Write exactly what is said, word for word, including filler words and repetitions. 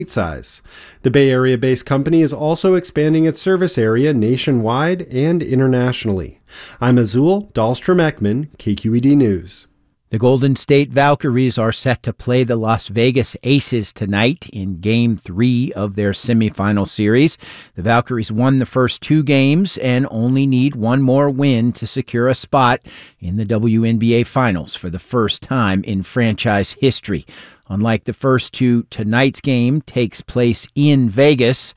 size. The Bay Area-based company is also expanding its service area nationwide and internationally. I'm Azul Dahlstrom-Ekman, K Q E D News. The Golden State Valkyries are set to play the Las Vegas Aces tonight in Game three of their semifinal series. The Valkyries won the first two games and only need one more win to secure a spot in the W N B A Finals for the first time in franchise history. Unlike the first two, tonight's game takes place in Vegas.